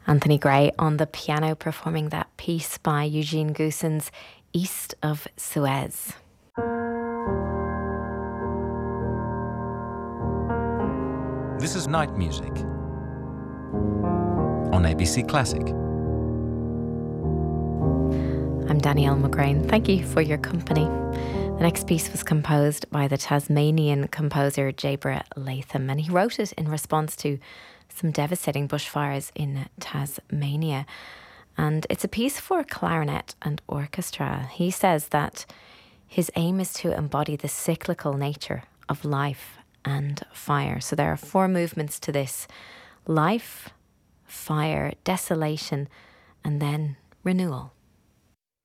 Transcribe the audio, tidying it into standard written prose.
Anthony Gray on the piano performing that piece by Eugene Goossens, East of Suez. This is Night Music on ABC Classic. I'm Danielle McGrain. Thank you for your company. The next piece was composed by the Tasmanian composer Jabra Latham, and he wrote it in response to some devastating bushfires in Tasmania. And it's a piece for clarinet and orchestra. He says that his aim is to embody the cyclical nature of life and fire. So there are 4 movements to this: life, fire, desolation, and then renewal.